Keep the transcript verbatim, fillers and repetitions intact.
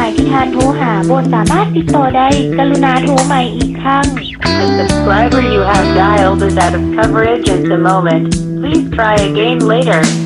ายที่ท่านโทรหาบ่สามารถติดต่อได้กรุณาโทรใหม่อีกครั้ง The subscriber you have dialed is out of coverage at the moment. Please try again later.